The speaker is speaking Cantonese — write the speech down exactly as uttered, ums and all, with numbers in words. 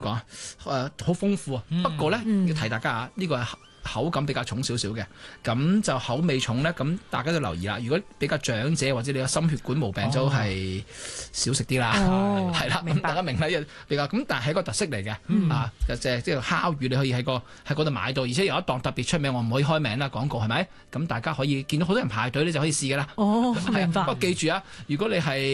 講誒好豐富啊。 嗯、 不過咧、 嗯、 要提大家啊，呢、呢個係口感比較重少少嘅，咁就口味重咧，咁大家都留意啦。如果比較長者或者你有心血管毛病，都係少食啲啦，係啦、哦。咁大家明啦，比較咁，但係係一個特色嚟嘅、嗯、啊，即係即係烤魚，你可以喺個喺嗰度買到，而且有一檔特別出名，我唔可以開名啦，廣告係咪？咁大家可以見到好多人排隊咧，就可以試㗎啦。 哦，明白。 不過記住啊，如果你係